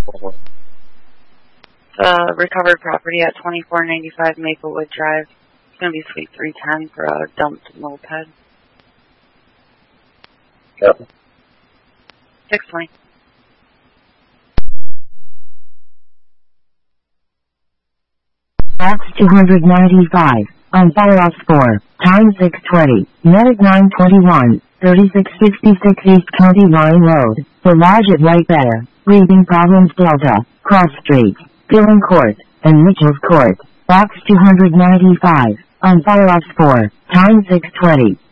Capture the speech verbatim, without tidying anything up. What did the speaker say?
The recovered property at twenty-four ninety-five Maplewood Drive. It's going to be suite three ten for a dumped moped. Yep. six twenty. Box two ninety-five, on Firehouse four, time six twenty, Medic nine twenty-one, thirty-six fifty-six East County Line Road, The Lodge at White Bear, Breathing Problems Delta, Cross Street, Gillen Court, and Mitchell's Court. Box two ninety-five, on Firehouse four, time six twenty.